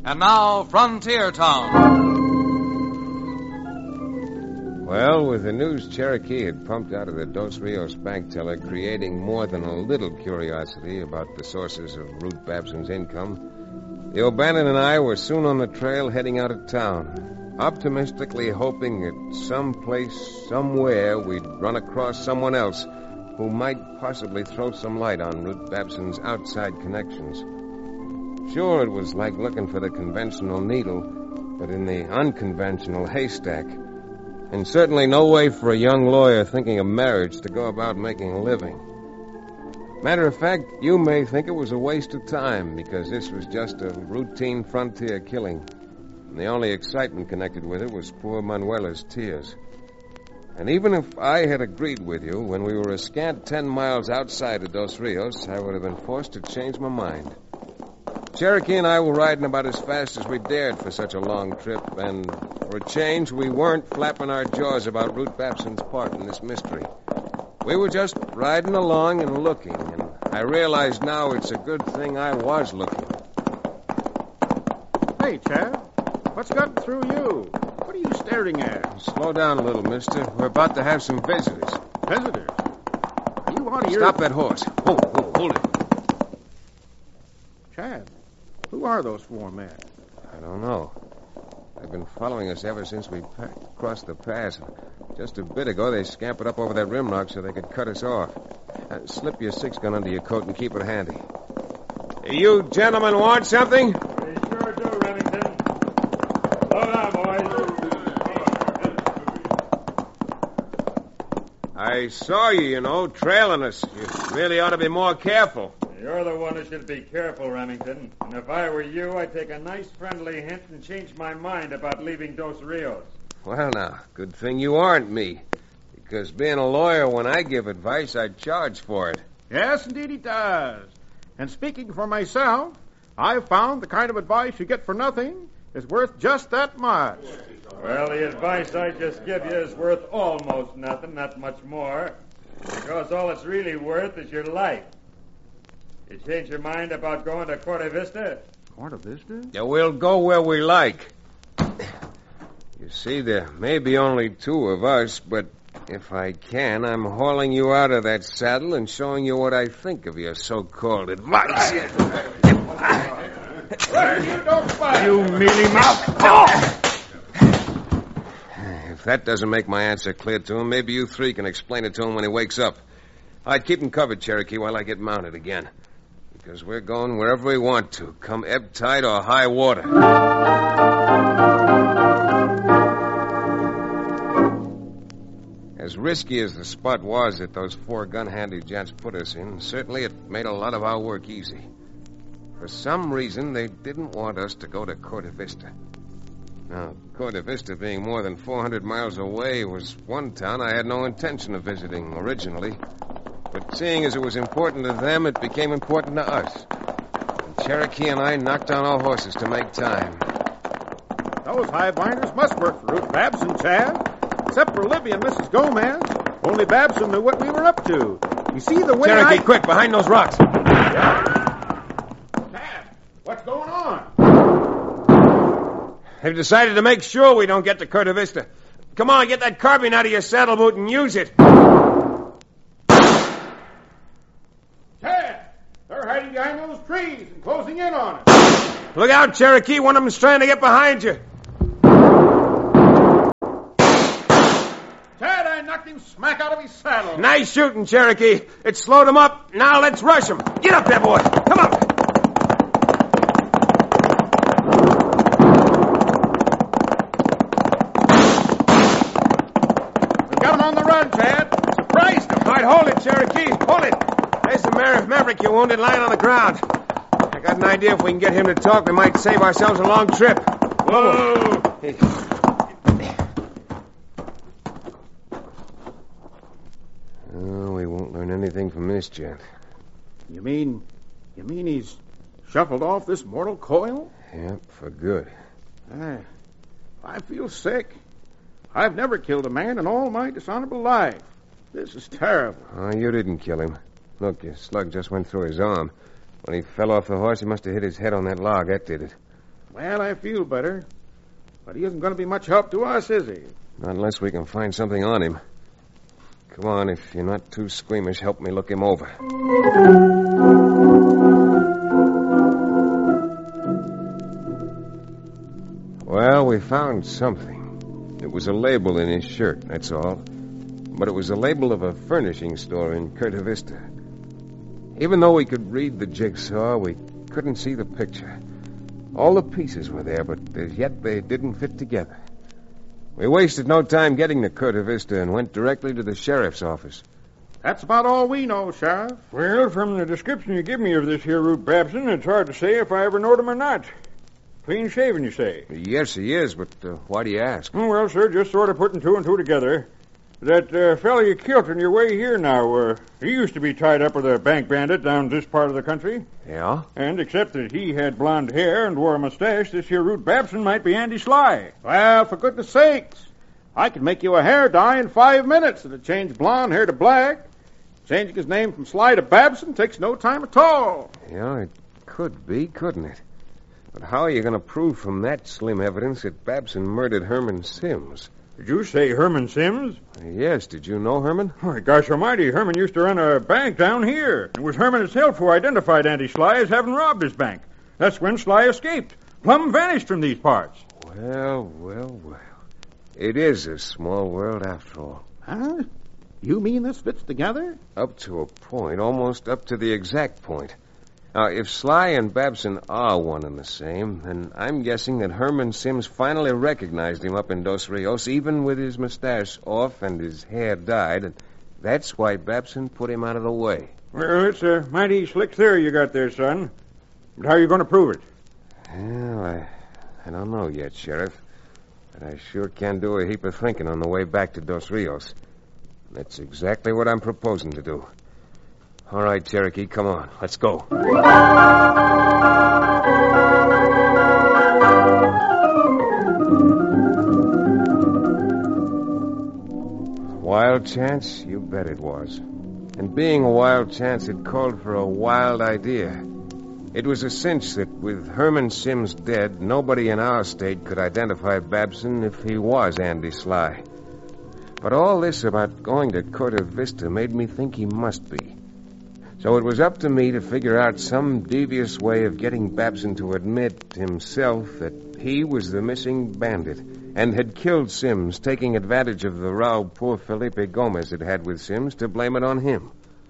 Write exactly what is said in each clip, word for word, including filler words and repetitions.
And now, Frontier Town. Well, with the news Cherokee had pumped out of the Dos Rios bank teller creating more than a little curiosity about the sources of Ruth Babson's income, the O'Bannon and I were soon on the trail heading out of town, optimistically hoping that someplace, somewhere, we'd run across someone else who might possibly throw some light on Ruth Babson's outside connections. Sure, it was like looking for the conventional needle, but in the unconventional haystack. And certainly no way for a young lawyer thinking of marriage to go about making a living. Matter of fact, you may think it was a waste of time, because this was just a routine frontier killing. And the only excitement connected with it was poor Manuela's tears. And even if I had agreed with you, when we were a scant ten miles outside of Dos Rios, I would have been forced to change my mind. Cherokee and I were riding about as fast as we dared for such a long trip, and for a change, we weren't flapping our jaws about Ruth Babson's part in this mystery. We were just riding along and looking, and I realize now it's a good thing I was looking. Hey, Chad, what's gotten through you? What are you staring at? Slow down a little, mister. We're about to have some visitors. Visitors? You out of your... Stop that horse. Hold, hold, hold it. Chad, who are those four men? I don't know. They've been following us ever since we pa- crossed the pass. Just a bit ago, they scampered up over that rim rock so they could cut us off. Uh, slip your six-gun under your coat and keep it handy. You gentlemen want something? We sure do, Remington. Slow down, boys. I saw you, you know, trailing us. You really ought to be more careful. You're the one who should be careful, Remington. And if I were you, I'd take a nice friendly hint and change my mind about leaving Dos Rios. Well, now, good thing you aren't me. Because being a lawyer, when I give advice, I charge for it. Yes, indeed he does. And speaking for myself, I've found the kind of advice you get for nothing is worth just that much. Well, the advice I just give you is worth almost nothing, not much more. Because all it's really worth is your life. You change your mind about going to Corte Vista? Corte Vista? Yeah, we'll go where we like. You see, there may be only two of us, but if I can, I'm hauling you out of that saddle and showing you what I think of your so-called advice. You don't fight! You mealy mouth! Oh! If that doesn't make my answer clear to him, maybe you three can explain it to him when he wakes up. I'd keep him covered, Cherokee, while I get mounted again. Because we're going wherever we want to, come ebb tide or high water. As risky as the spot was that those four gun-handed gents put us in, certainly it made a lot of our work easy. For some reason, they didn't want us to go to Corte Vista. Now, Corte Vista being more than four hundred miles away was one town I had no intention of visiting originally. But seeing as it was important to them, it became important to us. And Cherokee and I knocked down our horses to make time. Those highbinders must work for Ruth Babson, Chad. Except for Libby and Missus Gomez. Only Babson knew what we were up to. You see the way Cherokee, I... quick, behind those rocks. Chad, what's going on? They've decided to make sure we don't get to Corte Vista. Come on, get that carbine out of your saddle boot and use it. They're hiding behind those trees and closing in on us. Look out, Cherokee. One of them's trying to get behind you. Chad, I knocked him smack out of his saddle. Nice shooting, Cherokee. It slowed him up. Now let's rush him. Get up there, boy. Come on. We got him on the run, Chad. Surprised him. All right, hold it, Cherokee. Hold it. There's the Maverick, Maverick you wounded lying on the ground. I got an idea if we can get him to talk, we might save ourselves a long trip. Whoa! Hey. Oh, we won't learn anything from this gent. You mean, you mean he's shuffled off this mortal coil? Yep, for good. I, I feel sick. I've never killed a man in all my dishonorable life. This is terrible. Oh, you didn't kill him. Look, your slug just went through his arm. When he fell off the horse, he must have hit his head on that log. That did it. Well, I feel better. But he isn't going to be much help to us, is he? Not unless we can find something on him. Come on, if you're not too squeamish, help me look him over. Well, we found something. It was a label in his shirt, that's all. But it was a label of a furnishing store in Corte Vista. Even though we could read the jigsaw, we couldn't see the picture. All the pieces were there, but as yet they didn't fit together. We wasted no time getting to Corte Vista and went directly to the sheriff's office. That's about all we know, Sheriff. Well, from the description you give me of this here Root Babson, it's hard to say if I ever knowed him or not. Clean shaven, you say? Yes, he is, but uh, why do you ask? Oh, well, sir, just sort of putting two and two together. That uh, fellow you killed on your way here now, uh, he used to be tied up with a bank bandit down this part of the country. Yeah? And except that he had blonde hair and wore a mustache, this here Root Babson might be Andy Sly. Well, for goodness sakes. I could make you a hair dye in five minutes and change blonde hair to black. Changing his name from Sly to Babson takes no time at all. Yeah, it could be, couldn't it? But how are you going to prove from that slim evidence that Babson murdered Herman Sims? Did you say Herman Sims? Yes, did you know Herman? Oh, gosh almighty, Herman used to run a bank down here. It was Herman himself who identified Andy Sly as having robbed his bank. That's when Sly escaped. Plumb vanished from these parts. Well, well, well. It is a small world after all. Huh? You mean this fits together? Up to a point, almost up to the exact point. Now, if Sly and Babson are one and the same, then I'm guessing that Herman Sims finally recognized him up in Dos Rios, even with his mustache off and his hair dyed, and that's why Babson put him out of the way. Well, it's a mighty slick theory you got there, son. But how are you going to prove it? Well, I, I don't know yet, Sheriff. But I sure can do a heap of thinking on the way back to Dos Rios. That's exactly what I'm proposing to do. All right, Cherokee, come on. Let's go. Wild chance? You bet it was. And being a wild chance, it called for a wild idea. It was a cinch that with Herman Sims dead, nobody in our state could identify Babson if he was Andy Sly. But all this about going to Corte Vista made me think he must be. So it was up to me to figure out some devious way of getting Babson to admit himself that he was the missing bandit and had killed Sims, taking advantage of the row poor Felipe Gomez had had with Sims to blame it on him.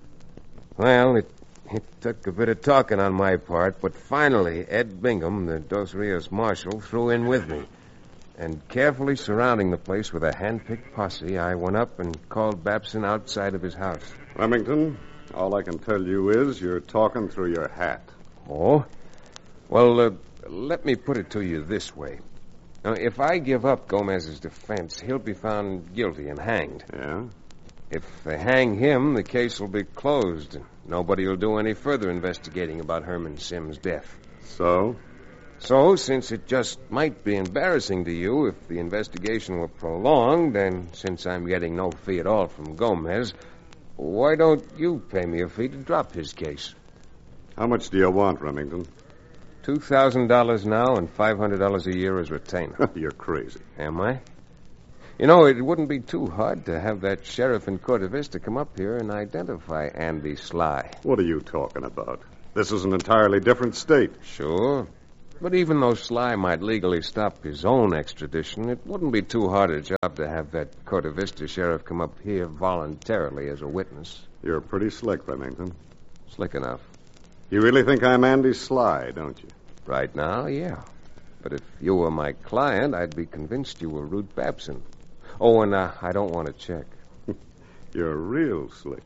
Well, it, it took a bit of talking on my part, but finally Ed Bingham, the Dos Rios marshal, threw in with me. And carefully surrounding the place with a hand-picked posse, I went up and called Babson outside of his house. Remington, all I can tell you is you're talking through your hat. Oh? Well, uh, let me put it to you this way. Now, if I give up Gomez's defense, he'll be found guilty and hanged. Yeah? If they hang him, the case will be closed, and nobody will do any further investigating about Herman Sims' death. So? So, since it just might be embarrassing to you if the investigation were prolonged, and since I'm getting no fee at all from Gomez, why don't you pay me a fee to drop his case? How much do you want, Remington? Two thousand dollars now and five hundred dollars a year as retainer. You're crazy. Am I? You know, it wouldn't be too hard to have that sheriff in Corte Vista come up here and identify Andy Sly. What are you talking about? This is an entirely different state. Sure. But even though Sly might legally stop his own extradition, it wouldn't be too hard a job to have that Corte Vista sheriff come up here voluntarily as a witness. You're pretty slick, Remington. Slick enough. You really think I'm Andy Sly, don't you? Right now, yeah. But if you were my client, I'd be convinced you were Root Babson. Oh, and uh, I don't want to check. You're real slick.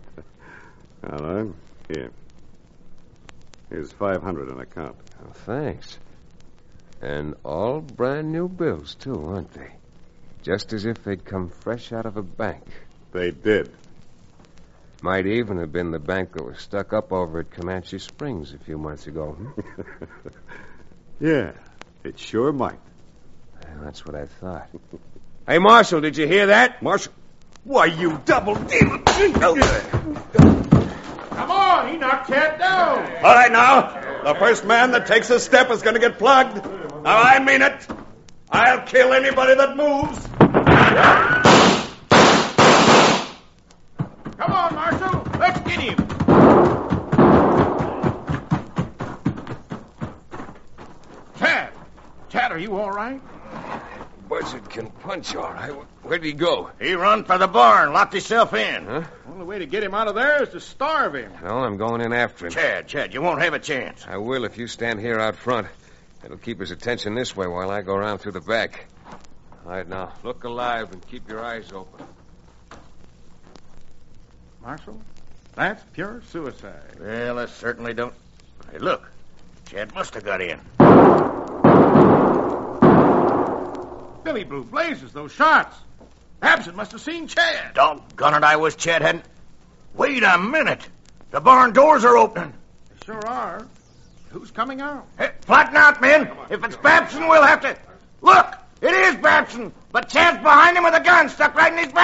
All right. Here. Here's five hundred in account. Oh, thanks. And all brand new bills, too, aren't they? Just as if they'd come fresh out of a bank. They did. Might even have been the bank that was stuck up over at Comanche Springs a few months ago. Hmm? Yeah, it sure might. Well, that's what I thought. Hey, Marshal, did you hear that? Marshal. Why, you double demon! Come on, he knocked Chad down. All right, now. The first man that takes a step is going to get plugged. Now, I mean it. I'll kill anybody that moves. Come on, Marshal. Let's get him. Chad. Chad, are you all right? Buzzard can punch, all right. Where'd he go? He run for the barn, locked himself in. Huh? The only way to get him out of there is to starve him. No, I'm going in after him. Chad, Chad, you won't have a chance. I will if you stand here out front. It'll keep his attention this way while I go around through the back. All right, now, look alive and keep your eyes open. Marshal, that's pure suicide. Well, I certainly don't. Hey, look. Chad must have got in. Billy Blue blazes, those shots. Babson must have seen Chad. Doggone it, I wish Chad hadn't. Wait a minute. The barn doors are opening. They sure are. Who's coming out? Hey, flatten out, men. If it's Babson, we'll have to... Look, it is Babson, but Chad's behind him with a gun stuck right in his back.